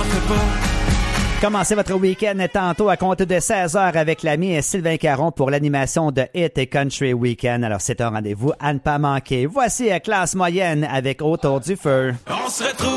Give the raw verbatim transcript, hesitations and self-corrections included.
fais pas. Commencez votre week-end tantôt à compter de seize heures avec l'ami Sylvain Caron pour l'animation de Hit et Country Weekend. Alors c'est un rendez-vous à ne pas manquer. Voici la classe moyenne avec Autour du feu. On se retrouve